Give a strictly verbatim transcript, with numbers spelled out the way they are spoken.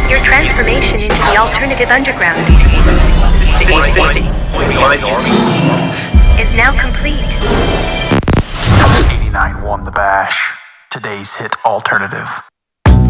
Your transformation into the alternative underground six fifty. is now complete. eighty-nine won the bash. Today's hit alternative.